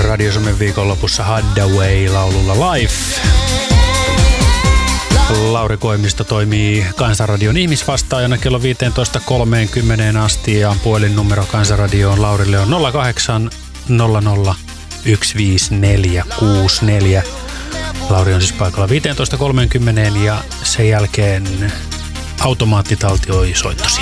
Radio Suomen viikonlopussa Haddaway-laululla Life. Lauri Koivisto toimii Kansanradion ihmisvastaajana kello 15.30 asti ja puhelinnumero Kansanradioon Laurille on 08 00 15464. Lauri on siis paikalla 15.30 ja sen jälkeen automaattitaltioi soittosi.